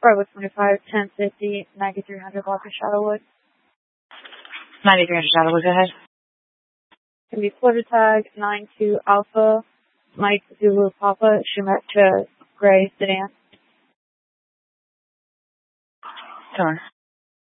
Bravo 25, 1050, 9300 block of Shadowwood. 9300 Shadowwood, go ahead. Can be flitter tag 92 Alpha, Mike Zulu Papa, Schumetta Gray Sedan. Sure.